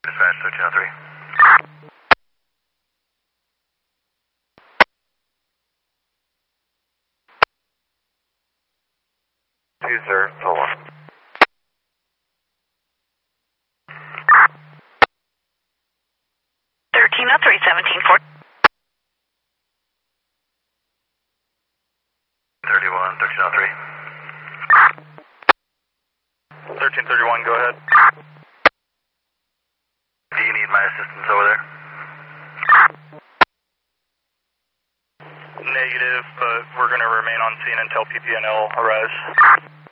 Dispatch 1303. 2 sir, hold on. 1303, 1740. 31, 1303. 1331, go ahead. Do you need my assistance over there? Negative, but we're going to remain on scene until PPNL arrives.